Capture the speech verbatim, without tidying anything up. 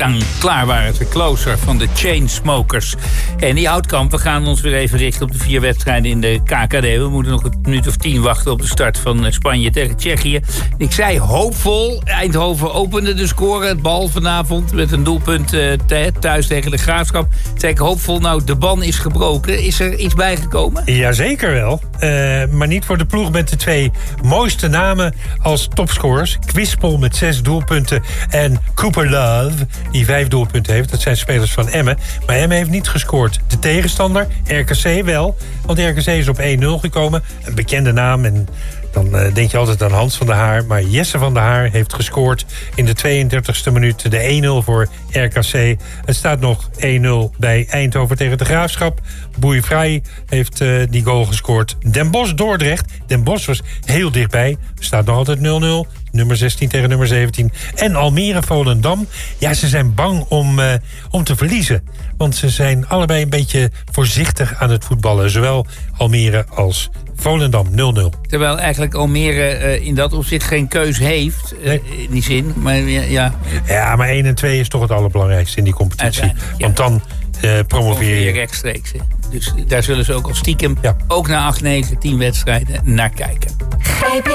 dan klaar waren ze. Closer van de Chainsmokers. En die Houtkamp, we gaan ons weer even richten op de vier wedstrijden in de K K D. We moeten nog een minuut of tien wachten op de start van Spanje tegen Tsjechië. Ik zei hoopvol. Eindhoven opende de score. Het bal vanavond met een doelpunt uh, thuis tegen de Graafschap. Zei ik hoopvol, nou de ban is gebroken. Is er iets bijgekomen? Jazeker wel. Uh, maar niet voor de ploeg met de twee mooiste namen als topscorers. Kwispel met zes doelpunten en Cooper Love, die vijf doelpunten heeft. Dat zijn spelers van Emmen. Maar Emmen heeft niet gescoord. De tegenstander, R K C wel. Want R K C is op één nul gekomen. Een bekende naam en dan uh, denk je altijd aan Hans van der Haar. Maar Jesse van der Haar heeft gescoord in de tweeëndertigste minuut. De één nul voor R K C. Het staat nog één nul bij Eindhoven tegen de Graafschap. Boei Vrij heeft uh, die goal gescoord. Den Bosch Dordrecht. Den Bosch was heel dichtbij. Staat nog altijd nul nul. Nummer zestien tegen nummer zeventien. En Almere Volendam. Ja, ze zijn bang om, uh, om te verliezen. Want ze zijn allebei een beetje voorzichtig aan het voetballen. Zowel Almere als Volendam nul nul. Terwijl eigenlijk Almere uh, in dat opzicht geen keus heeft. Uh, nee. In die zin. Maar ja, ja, maar één en twee is toch het allerbelangrijkste in die competitie. Ja. Want dan uh, promoveer je. Rechtstreeks. Hè. Dus daar zullen ze ook al stiekem, ja. ook na acht, negen, tien wedstrijden naar kijken.